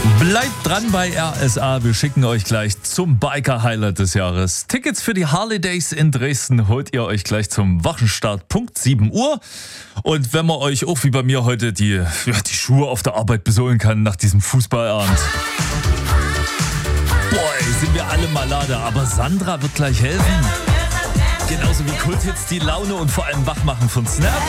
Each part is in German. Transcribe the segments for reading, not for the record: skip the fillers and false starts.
Bleibt dran bei RSA, wir schicken euch gleich zum Biker-Highlight des Jahres. Tickets für die Harley Days in Dresden holt ihr euch gleich zum Wochenstart, Punkt 7 Uhr. Und wenn man euch auch wie bei mir heute die Schuhe auf der Arbeit besohlen kann nach diesem Fußballabend. Boah, sind wir alle malade, aber Sandra wird gleich helfen. Genauso wie Kulthits die Laune und vor allem Wachmachen von Snap.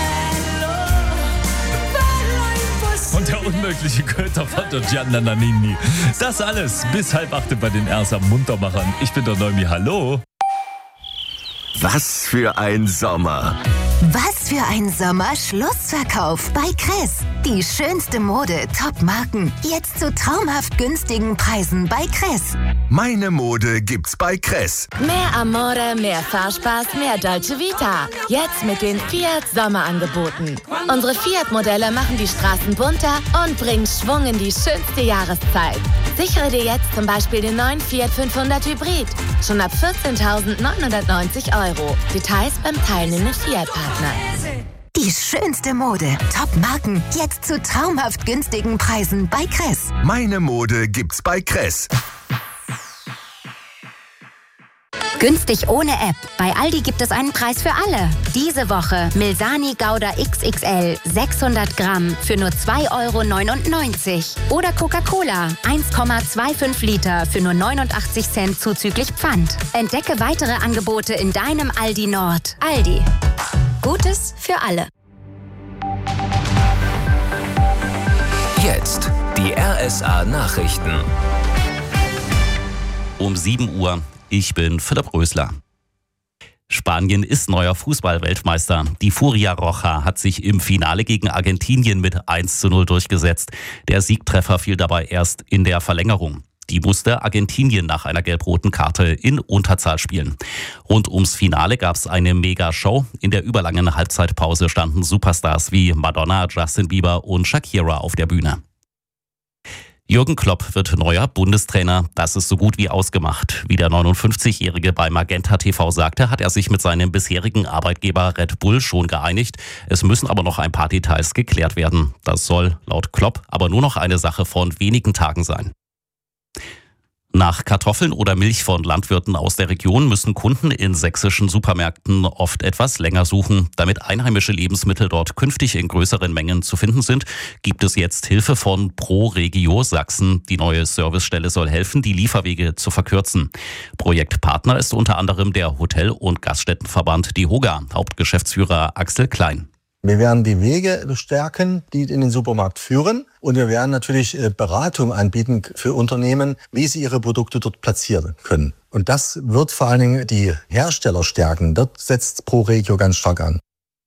Und der unmögliche Köter von der Gianna Nannini. Das alles bis 7:30 bei den RSA Muntermachern. Ich bin der Neumi, hallo. Was für ein Sommer. Was für ein Sommer, Schlussverkauf bei Kress. Die schönste Mode, Top-Marken, jetzt zu traumhaft günstigen Preisen bei Kress. Meine Mode gibt's bei Kress. Mehr Amore, mehr Fahrspaß, mehr Dolce Vita. Jetzt mit den Fiat Sommerangeboten. Unsere Fiat-Modelle machen die Straßen bunter und bringen Schwung in die schönste Jahreszeit. Sichere dir jetzt zum Beispiel den neuen Fiat 500 Hybrid. Schon ab 14.990 €. Details beim teilnehmenden Fiat-Partner. Die schönste Mode, Top-Marken, jetzt zu traumhaft günstigen Preisen bei Kress. Meine Mode gibt's bei Kress. Günstig ohne App. Bei Aldi gibt es einen Preis für alle. Diese Woche Milsani Gouda XXL 600 Gramm für nur 2,99 €. Oder Coca-Cola 1,25 Liter für nur 89 Cent zuzüglich Pfand. Entdecke weitere Angebote in deinem Aldi Nord. Aldi. Gutes für alle. Jetzt die RSA Nachrichten. Um 7 Uhr. Ich bin Philipp Rösler. Spanien ist neuer Fußball-Weltmeister. Die Furia Roja hat sich im Finale gegen Argentinien mit 1:0 durchgesetzt. Der Siegtreffer fiel dabei erst in der Verlängerung. Die musste Argentinien nach einer gelb-roten Karte in Unterzahl spielen. Rund ums Finale gab es eine Mega-Show. In der überlangen Halbzeitpause standen Superstars wie Madonna, Justin Bieber und Shakira auf der Bühne. Jürgen Klopp wird neuer Bundestrainer. Das ist so gut wie ausgemacht. Wie der 59-Jährige bei Magenta TV sagte, hat er sich mit seinem bisherigen Arbeitgeber Red Bull schon geeinigt. Es müssen aber noch ein paar Details geklärt werden. Das soll laut Klopp aber nur noch eine Sache von wenigen Tagen sein. Nach Kartoffeln oder Milch von Landwirten aus der Region müssen Kunden in sächsischen Supermärkten oft etwas länger suchen. Damit einheimische Lebensmittel dort künftig in größeren Mengen zu finden sind, gibt es jetzt Hilfe von ProRegio Sachsen. Die neue Servicestelle soll helfen, die Lieferwege zu verkürzen. Projektpartner ist unter anderem der Hotel- und Gaststättenverband DEHOGA, Hauptgeschäftsführer Axel Klein. Wir werden die Wege bestärken, die in den Supermarkt führen. Und wir werden natürlich Beratung anbieten für Unternehmen, wie sie ihre Produkte dort platzieren können. Und das wird vor allen Dingen die Hersteller stärken. Dort setzt ProRegio ganz stark an.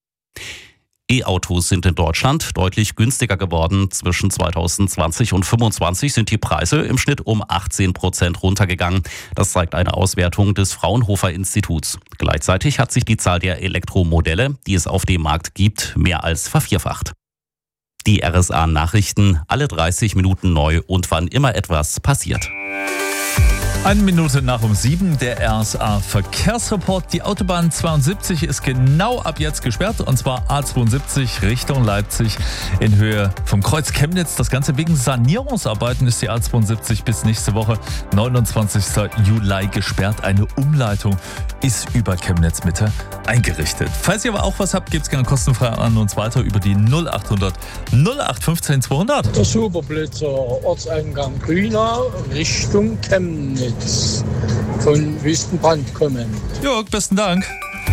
E-Autos sind in Deutschland deutlich günstiger geworden. Zwischen 2020 und 2025 sind die Preise im Schnitt um 18% runtergegangen. Das zeigt eine Auswertung des Fraunhofer-Instituts. Gleichzeitig hat sich die Zahl der Elektromodelle, die es auf dem Markt gibt, mehr als vervierfacht. Die RSA-Nachrichten alle 30 Minuten neu und wann immer etwas passiert. 1 Minute nach 7, der RSA-Verkehrsreport. Die Autobahn 72 ist genau ab jetzt gesperrt, und zwar A72 Richtung Leipzig in Höhe vom Kreuz Chemnitz. Das Ganze wegen Sanierungsarbeiten ist die A72 bis nächste Woche, 29. Juli, gesperrt. Eine Umleitung ist über Chemnitz Mitte eingerichtet. Falls ihr aber auch was habt, gebt es gerne kostenfrei an uns weiter über die 0800 0815 200. Der Superblitzer, Ortseingang Grüner, Richtung Chemnitz. Von Wüstenbrand kommend. Jörg, besten Dank.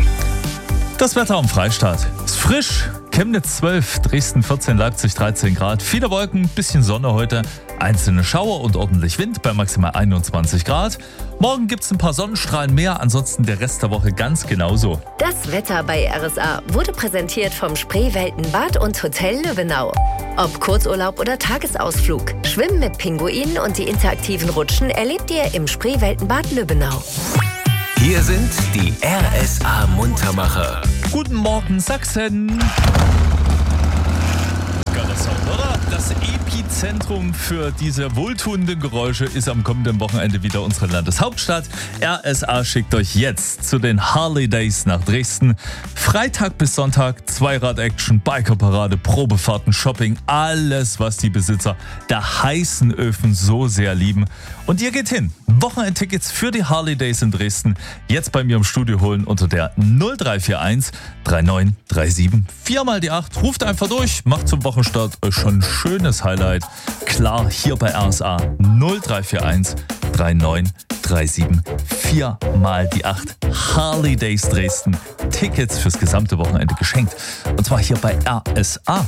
Das Wetter am Freistaat ist frisch. Chemnitz 12, Dresden 14, Leipzig 13 Grad. Viele Wolken, bisschen Sonne heute. Einzelne Schauer und ordentlich Wind bei maximal 21 Grad. Morgen gibt es ein paar Sonnenstrahlen mehr, ansonsten der Rest der Woche ganz genauso. Das Wetter bei RSA wurde präsentiert vom Spreeweltenbad und Hotel Löbenau. Ob Kurzurlaub oder Tagesausflug, Schwimmen mit Pinguinen und die interaktiven Rutschen erlebt ihr im Spreeweltenbad Löbenau. Hier sind die RSA Muntermacher. Guten Morgen, Sachsen. Geiler Sound, oder? Das Epizentrum für diese wohltuenden Geräusche ist am kommenden Wochenende wieder unsere Landeshauptstadt. RSA schickt euch jetzt zu den Harley Days nach Dresden. Freitag bis Sonntag Zweirad-Action, Bikerparade, Probefahrten, Shopping, alles, was die Besitzer der heißen Öfen so sehr lieben. Und ihr geht hin. Wochenendtickets für die Harley Days in Dresden jetzt bei mir im Studio holen unter der 0341 3937 4 mal die 8. Ruft einfach durch, macht zum Wochenstart euch schon ein schönes Highlight. Klar, hier bei RSA 0341 3937 4 mal die 8. Harley Days Dresden. Tickets fürs gesamte Wochenende geschenkt. Und zwar hier bei RSA.